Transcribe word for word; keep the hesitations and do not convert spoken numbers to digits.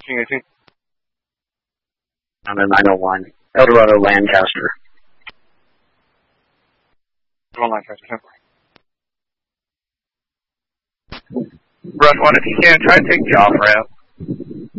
King eighteen. I'm in nine oh one. Eldorado Lancaster. One Lancaster. Rush one, if you can, try to take the off ramp.